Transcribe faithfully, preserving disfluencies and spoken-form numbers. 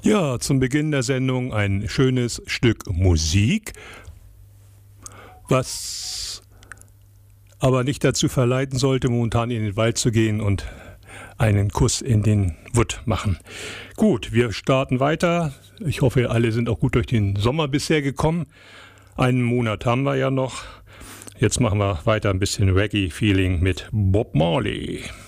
Ja, zum Beginn der Sendung ein schönes Stück Musik, was aber nicht dazu verleiten sollte, momentan in den Wald zu gehen und einen Kuss in den Wutt machen. Gut, wir starten weiter. Ich hoffe, alle sind auch gut durch den Sommer bisher gekommen. Einen Monat haben wir ja noch. Jetzt machen wir weiter ein bisschen Reggae-Feeling mit Bob Marley.